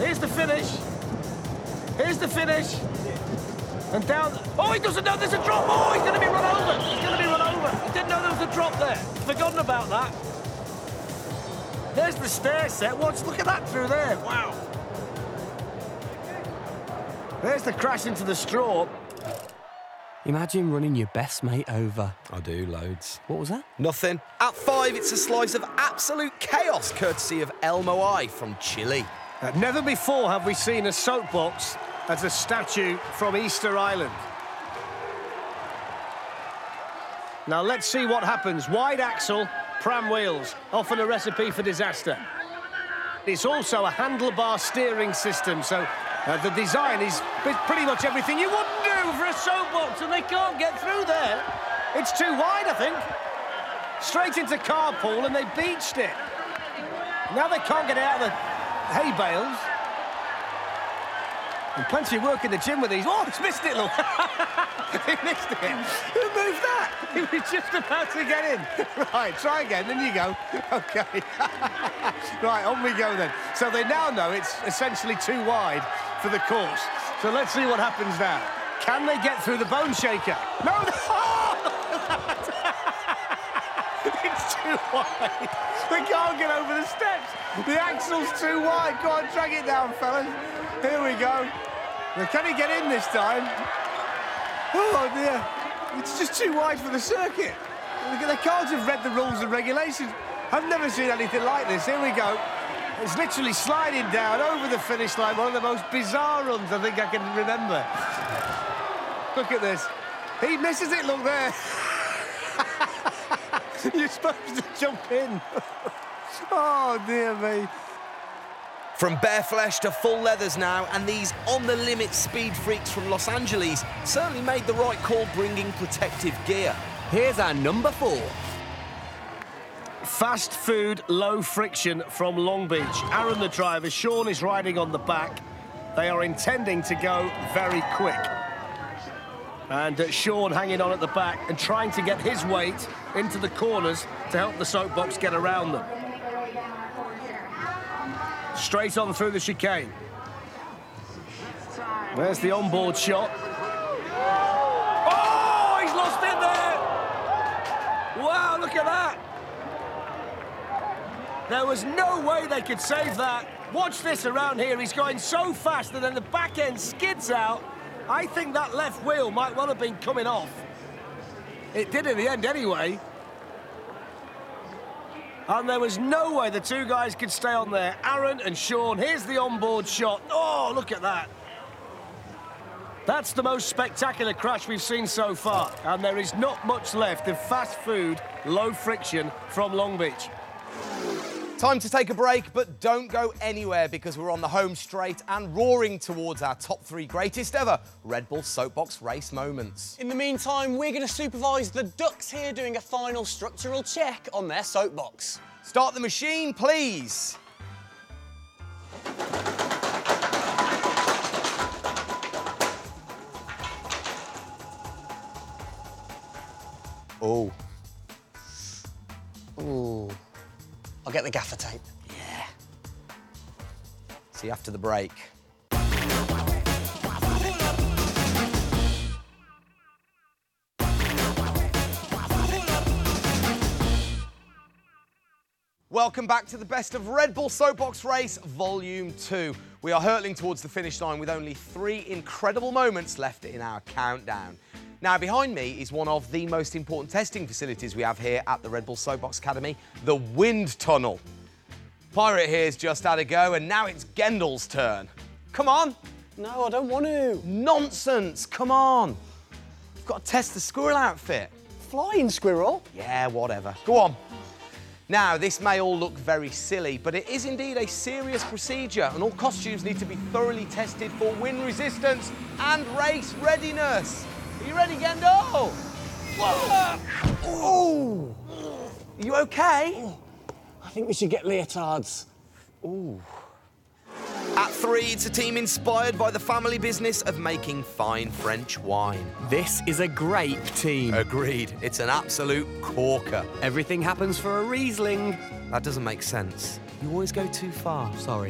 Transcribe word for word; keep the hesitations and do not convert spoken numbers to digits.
Here's the finish. Here's the finish. And down... Oh, he doesn't know there's a drop. Oh, he's going to be run over. He's going to be run over. He didn't know there was a drop there. Forgotten about that. There's the stair set. Watch, look at that through there. Wow. There's the crash into the straw. Imagine running your best mate over. I do, loads. What was that? Nothing. At five, it's a slice of absolute chaos, courtesy of El Moai from Chile. Uh, never before have we seen a soapbox as a statue from Easter Island. Now let's see what happens. Wide axle, pram wheels, often a recipe for disaster. It's also a handlebar steering system, so uh, the design is pretty much everything you wouldn't do for a soapbox, and they can't get through there. It's too wide, I think. Straight into carpool, and they beached it. Now they can't get it out of the hay bales. And plenty of work in the gym with these. Oh, he's missed it, look. He missed it. Who moved that? He was just about to get in. Right, try again, then you go. OK. Right, on we go then. So they now know it's essentially too wide for the course. So let's see what happens now. Can they get through the bone shaker? No! It's too wide. They can't get over the steps. The axle's too wide. Go on, drag it down, fellas. Here we go. Now, can he get in this time? Oh, dear. It's just too wide for the circuit. They can't have read the rules and regulations. I've never seen anything like this. Here we go. It's literally sliding down over the finish line. One of the most bizarre runs I think I can remember. Look at this. He misses it, look there. You're supposed to jump in. Oh, dear me. From bare flesh to full leathers now, and these on-the-limit speed freaks from Los Angeles certainly made the right call bringing protective gear. Here's our number four. Fast food, low friction from Long Beach. Aaron, the driver, Sean is riding on the back. They are intending to go very quick. And uh, Sean hanging on at the back and trying to get his weight into the corners to help the soapbox get around them. Straight on through the chicane. There's the onboard shot. Oh, he's lost it there! Wow, look at that! There was no way they could save that. Watch this around here. He's going so fast and then the back end skids out. I think that left wheel might well have been coming off. It did in the end anyway. And there was no way the two guys could stay on there. Aaron and Sean, here's the onboard shot. Oh, look at that. That's the most spectacular crash we've seen so far. And there is not much left of fast food, low friction from Long Beach. Time to take a break, but don't go anywhere because we're on the home straight and roaring towards our top three greatest ever Red Bull Soapbox race moments. In the meantime, we're going to supervise the Ducks here doing a final structural check on their soapbox. Start the machine, please. Oh. Ooh. I'll get the gaffer tape. Yeah. See you after the break. Welcome back to the best of Red Bull Soapbox Race Volume two. We are hurtling towards the finish line with only three incredible moments left in our countdown. Now, behind me is one of the most important testing facilities we have here at the Red Bull Soapbox Academy, the wind tunnel. Pirate here's just had a go, and now it's Gendel's turn. Come on. No, I don't want to. Nonsense, come on. You've got to test the squirrel outfit. Flying squirrel? Yeah, whatever. Go on. Now, this may all look very silly, but it is indeed a serious procedure, and all costumes need to be thoroughly tested for wind resistance and race readiness. Are you ready, Gendel? Oh! Are you okay? I think we should get leotards. Ooh. At three, it's a team inspired by the family business of making fine French wine. This is a great team. Agreed. It's an absolute corker. Everything happens for a Riesling. That doesn't make sense. You always go too far. Sorry.